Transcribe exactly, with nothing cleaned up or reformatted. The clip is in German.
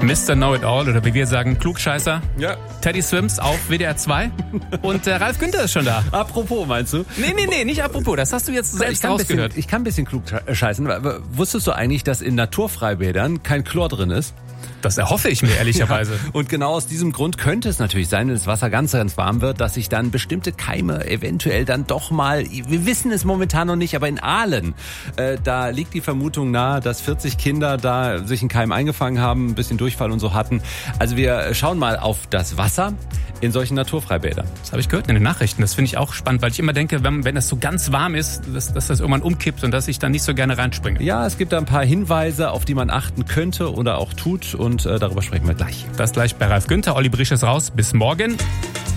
Mister Know-it-all oder wie wir sagen, Klugscheißer. Ja. Teddy Swims auf W D R zwei. Und äh, Ralf Günther ist schon da. Apropos, meinst du? Nee, nee, nee, nicht apropos. Das hast du jetzt selbst ich kann rausgehört. Bisschen, ich kann ein bisschen klug scheißen. Wusstest du eigentlich, dass in Naturfreibädern kein Chlor drin ist? Das erhoffe ich mir ehrlicherweise. Ja, und genau aus diesem Grund könnte es natürlich sein, wenn das Wasser ganz, ganz warm wird, dass sich dann bestimmte Keime eventuell dann doch mal, wir wissen es momentan noch nicht, aber in Aalen, äh, da liegt die Vermutung nahe, dass vierzig Kinder da sich einen Keim eingefangen haben, ein bisschen Durchfall und so hatten. Also wir schauen mal auf das Wasser in solchen Naturfreibädern. Das habe ich gehört in den Nachrichten. Das finde ich auch spannend, weil ich immer denke, wenn, wenn das so ganz warm ist, dass, dass das irgendwann umkippt und dass ich dann nicht so gerne reinspringe. Ja, es gibt da ein paar Hinweise, auf die man achten könnte oder auch tut und äh, darüber sprechen wir gleich. Das gleich bei Ralf Günther. Olli Brisch ist raus. Bis morgen.